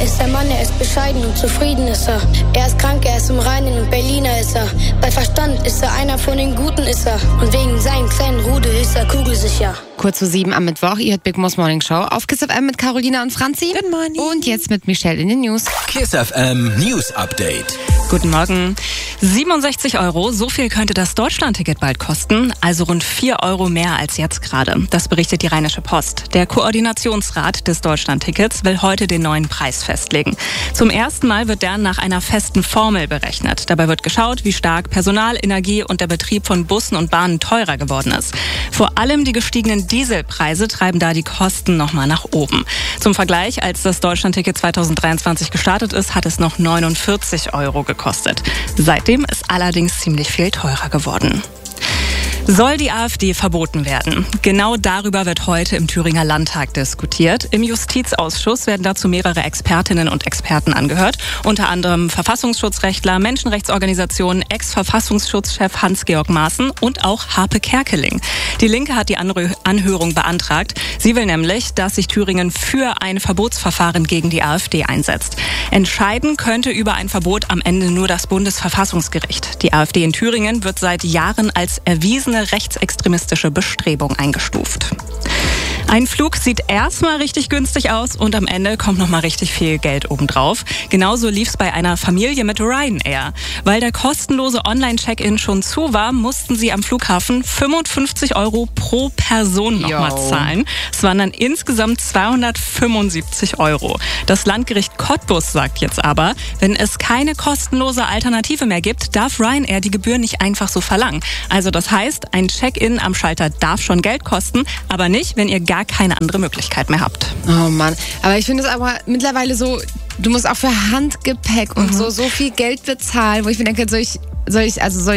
ist der Mann, er ist bescheiden und zufrieden ist er. Er ist krank, er ist im Reinen und Berliner ist er. Bei Verstand ist er einer von den Guten ist er. Und wegen seinen kleinen Rudel ist er kugelsicher. Kurz vor 7 am Mittwoch, ihr hört Big Mo's Morning Show auf Kiss FM mit Carolina und Franzi. Good morning. Und jetzt mit Michelle in den News. Kiss FM News Update. Guten Morgen. 67 €, so viel könnte das Deutschlandticket bald kosten, also rund 4 € mehr als jetzt gerade. Das berichtet die Rheinische Post. Der Koordinationsrat des Deutschlandtickets will heute den neuen Preis festlegen. Zum ersten Mal wird der nach einer festen Formel berechnet. Dabei wird geschaut, wie stark Personal, Energie und der Betrieb von Bussen und Bahnen teurer geworden ist. Vor allem die gestiegenen Dieselpreise treiben da die Kosten nochmal nach oben. Zum Vergleich, als das Deutschlandticket 2023 gestartet ist, hat es noch 49 € gekostet. Seitdem ist allerdings ziemlich viel teurer geworden. Soll die AfD verboten werden? Genau darüber wird heute im Thüringer Landtag diskutiert. Im Justizausschuss werden dazu mehrere Expertinnen und Experten angehört. Unter anderem Verfassungsschutzrechtler, Menschenrechtsorganisationen, Ex-Verfassungsschutzchef Hans-Georg Maaßen und auch Harpe Kerkeling. Die Linke hat die Anhörung beantragt. Sie will nämlich, dass sich Thüringen für ein Verbotsverfahren gegen die AfD einsetzt. Entscheiden könnte über ein Verbot am Ende nur das Bundesverfassungsgericht. Die AfD in Thüringen wird seit Jahren als erwiesene rechtsextremistische Bestrebung eingestuft. Ein Flug sieht erstmal richtig günstig aus und am Ende kommt nochmal richtig viel Geld obendrauf. Genauso lief es bei einer Familie mit Ryanair. Weil der kostenlose Online-Check-In schon zu war, mussten sie am Flughafen 55 € pro Person nochmal zahlen. Es waren dann insgesamt 275 €. Das Landgericht Cottbus sagt jetzt aber, wenn es keine kostenlose Alternative mehr gibt, darf Ryanair die Gebühr nicht einfach so verlangen. Also das heißt, ein Check-In am Schalter darf schon Geld kosten, aber nicht, wenn ihr gar keine andere Möglichkeit mehr habt. Oh Mann, aber ich finde es aber mittlerweile so, du musst auch für Handgepäck und so viel Geld bezahlen, wo ich mir denke, soll ich